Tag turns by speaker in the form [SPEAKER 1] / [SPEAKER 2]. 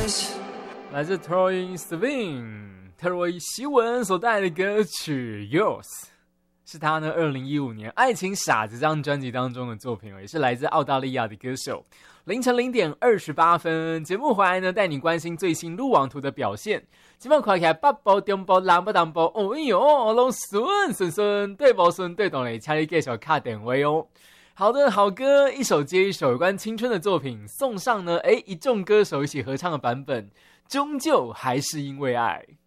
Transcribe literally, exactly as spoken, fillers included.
[SPEAKER 1] 来自 Troye Sivan 特洛伊希文所带来的歌曲 Yours， 是他呢二零一五年《爱情傻子》这张专辑当中的作品，也是来自澳大利亚的歌手。凌晨零点二十八分，节目回来呢，带你关心最新路网图的表现。今晚看起来北部、中部、南部、东部，哦哟，拢顺顺顺，对不顺对懂嘞，请你继续卡电话哦。好的，好歌一首接一首，有关青春的作品送上呢，哎，一众歌手一起合唱的版本，终究还是因为爱。